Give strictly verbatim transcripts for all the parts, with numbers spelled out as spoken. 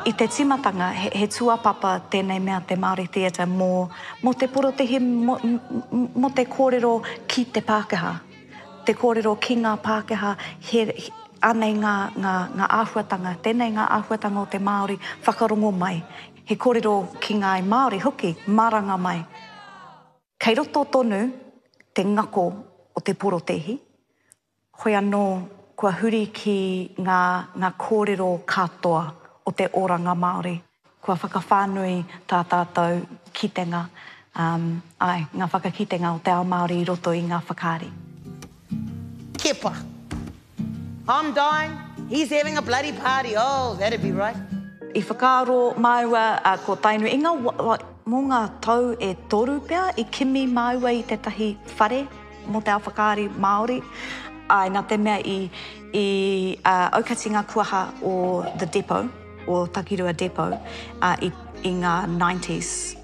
I te timatanga, he, he tuapapa tēnei mea te Māori theatre mō, mō te porotehi, mō, mō te kōrero ki te Pākehā. Te kōrero ki ngā Pākehā, he, he anei ngā, ngā, ngā āhuatanga, tēnei ngā āhuatanga o te Māori whakarongo mai. He kōrero ki ngā Māori hoki, maranga mai. Kei roto tonu te ngako o te porotehi, hoi anō kua huri ki ngā, ngā kōrero katoa o te oranga Māori. Kua whakawhānui tā tātou kitenga, um, ai, ngā whakakitenga o te ao Māori i roto i ngā whakaari. Kepa. I'm dying, he's having a bloody party. Oh, that'd be right. I whakaaro maua uh, ko tainu, inga mō ngā tau e toru pea, i kimi maua i te tahi whare mo te ao whakaari Māori. Ai, nā te mea i, i uh, aukatinga kuaha o The Depot, o Takirua Depot, uh, i, i ngā nineties.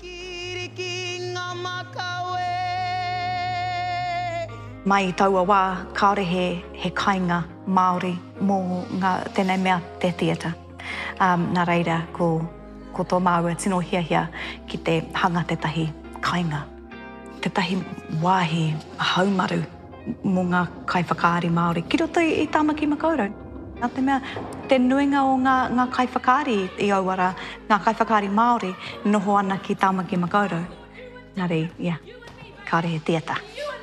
Mai i taua wā, kaore he, he kainga Māori mō ngā tēnei mea te theatre. Um, nā reira, ko, ko tō maua tino hia hia ki te hanga te tahi kainga. Te tahi wāhi haumaru mō ngā kaiwhakaari Māori. Ki roto i, i Tāmaki Makaurau. Nā te mea, te nuinga o ngā, ngā kaiwhakaari i auara, ngā kaiwhakaari Māori, noho ana ki Tāmaki Makaurau. Nā rei, ia, yeah, kaore he theatre.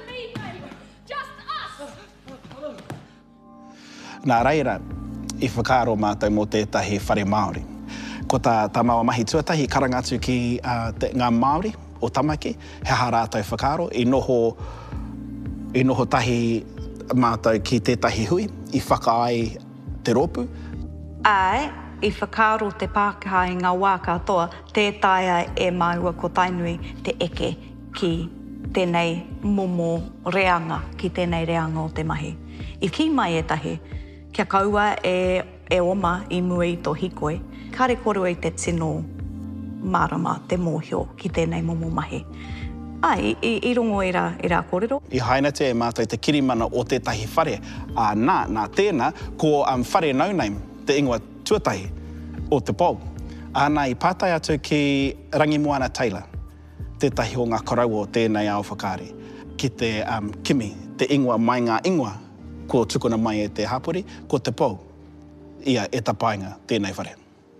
Nā reira, i whakaaro mātou mō tētahi whare Māori. Ko tā, tā maua mahi tuatahi karangatu ki uh, te, ngā Māori o Tamaki, he aha rātou whakaaro, i noho, i noho tahi mātou ki tētahi hui, i whakaai te ropu. Ai, i whakaaro te Pākehā i ngā wā katoa, tētaia e maua ko tainui te eke ki tēnei momo reanga, ki tēnei reanga o te mahi. I ki mai e tahi, kia kaua e, e oma i mua i tō hikoi, kare koro i te tino marama, te mōhio ki tēnei momo mahi. Ai, i, i rongo i rā, i rā kōrero. I haina te e mātou te kirimana o tētahi whare, a nā, nā tēnā, ko um, whare no-name, te ingoa tuatahi o te pau. Ānā i pātai atu ki Rangimoana Taylor, tētahi o ngā korau o tēnei ao whakaari, ki te um, kimi, te ingoa mai ngā ingoa, ko tukuna mai e te hapori, ko te pau, ia e tapainga tēnei whare.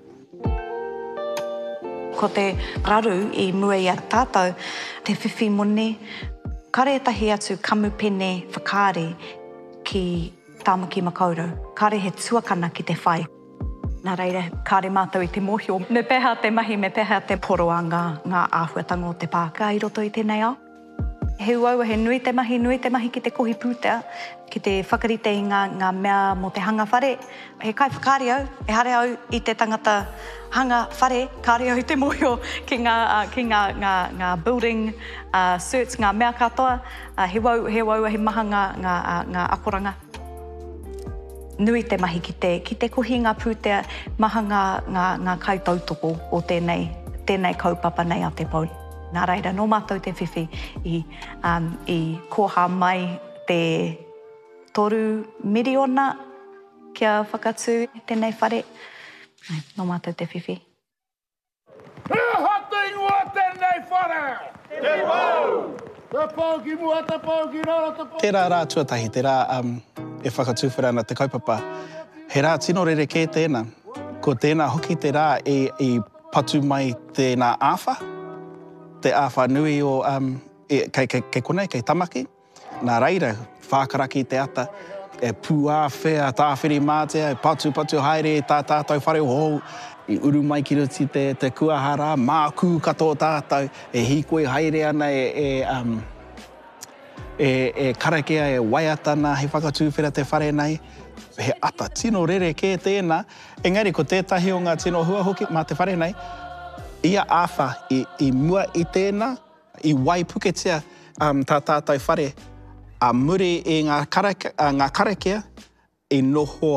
Ko te raru i mua i a tātou, te whiwhi moni, kare tahi atu kamupene whakaari ki Tāmaki Makaurau. Kare he tuakana ki te whai. Nā reira, kare mātou i te mōhio. Me peha te mahi, me peha te poroa ngā, ngā āhuatanga o te Pākehā i roto i tēnei ao. He uaua, he nui te mahi, nui te mahi ki te kohi pūtea, ki te whakarite i ngā, ngā mea mo te hanga whare. He kai whakaari au, e hare au i te tangata hanga whare, kāre au te mōhio ki ngā, uh, ki ngā, ngā, ngā building uh, certs, ngā mea katoa. Uh, he wau, he wau, he maha ngā, ngā, uh, ngā akoranga. Nui te mahi ki te, ki te kohi ngā pūtea, maha ngā, ngā, ngā kautautoko o tēnei, tēnei kaupapa nei a te pau. Nā reira, no mātou te whiwhi i, um, i koha mai te toru miriona kia whakatū tēnei whare. Ai, no mātou te whiwhi. He hata ingoa tēnei whare! Te pau! Te pau ki mua, te pau ki rara, te pau! Tērā rā tuatahi, tērā um, e whakatūwhera ana te kaupapa. He rā tino rere kē tēnā. Ko tēnā hoki te rā e, e patu mai tēnā āwha. Te āwha nui o um, e, kei, kei, kei konei, kei Tamaki. Nā reira, whākaraki te ata, e pūā whea, tāwhiri mātea, e patu patu haere, tā tātou whare hou, i uru mai ki ruti te, te kuahara, māku katoa tātou, e hikoi haere ana, e, e, um, e, e karakea, e waiatana, he whakatūwhera te whare nei. He ata tino rere kē tēnā, engari ko tētahi o ngā tino hua hoki mā te whare nei, ia āwha i, i mua i tēnā, i wai puketia um, tā tātou whare, a muri i ngā karakea, ngā karakea, i noho